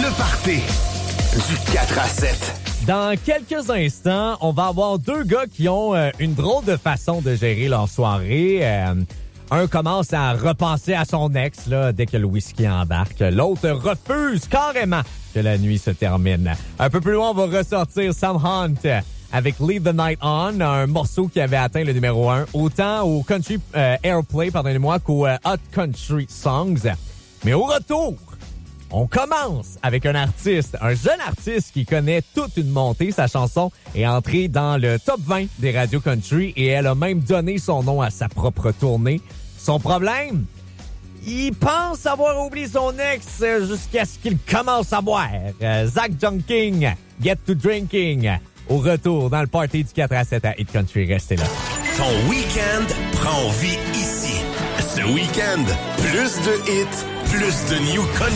Le party du 4 à 7. Dans quelques instants, on va avoir deux gars qui ont une drôle de façon de gérer leur soirée. Un commence à repenser à son ex là, dès que le whisky embarque. L'autre refuse carrément que la nuit se termine. Un peu plus loin, on va ressortir Sam Hunt avec Leave the Night On, un morceau qui avait atteint le numéro 1, autant au Country Airplay, pardonnez-moi, qu'au Hot Country Songs. Mais au retour, on commence avec un jeune artiste qui connaît toute une montée. Sa chanson est entrée dans le top 20 des radios country et elle a même donné son nom à sa propre tournée. Son problème? Il pense avoir oublié son ex jusqu'à ce qu'il commence à boire. Zach Junking, Get to Drinking. Au retour dans le party du 4 à 7 à Hit Country. Restez là. Ton week-end prend vie ici. Ce week-end, plus de hits, plus de new country.